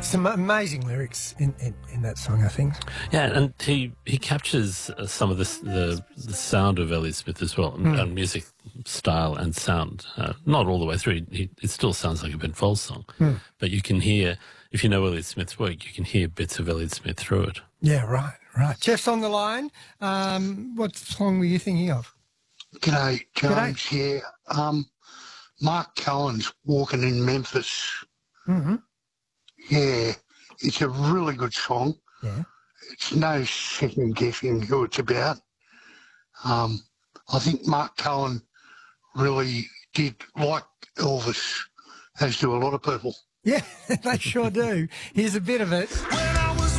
Some amazing lyrics in that song, I think. Yeah, and he captures some of the sound of Elliott Smith as well, and music style and sound. Not all the way through. It still sounds like a Ben Folds song, but you can hear, if you know Elliott Smith's work, you can hear bits of Elliott Smith through it. Yeah, right. Jeff's on the line. What song were you thinking of? G'day, James here. Mark Cohen's Walking in Memphis. Mm-hmm. Yeah, it's a really good song. Yeah. It's no second guessing who it's about. I think Mark Cohen really did like Elvis, as do a lot of people. Yeah, they sure do. Here's a bit of it.